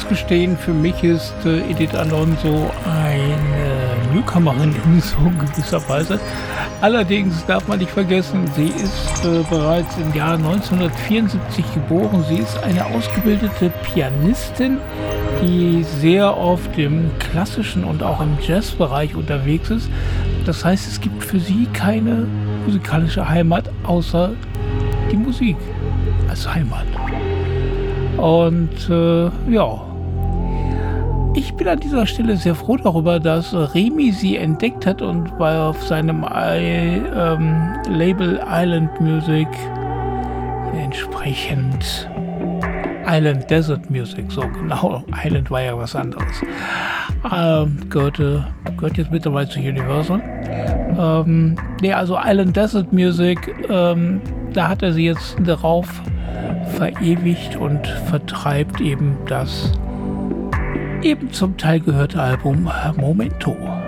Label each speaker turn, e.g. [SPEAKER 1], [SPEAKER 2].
[SPEAKER 1] gestehen, für mich ist Edith Alonso eine Newcomerin in so gewisser Weise. Allerdings darf man nicht vergessen, sie ist bereits im Jahr 1974 geboren. Sie ist eine ausgebildete Pianistin, die sehr oft im klassischen und auch im Jazzbereich unterwegs ist. Das heißt, es gibt für sie keine musikalische Heimat außer die Musik als Heimat. Und ja, ich bin an dieser Stelle sehr froh darüber, dass Remi sie entdeckt hat und auf seinem Label Island Music entsprechend Island Desert Music, so genau, Island war ja was anderes, gehört jetzt mittlerweile zu Universal. Also Island Desert Music, da hat er sie jetzt darauf verewigt und vertreibt eben das eben zum Teil gehörte Album Momento.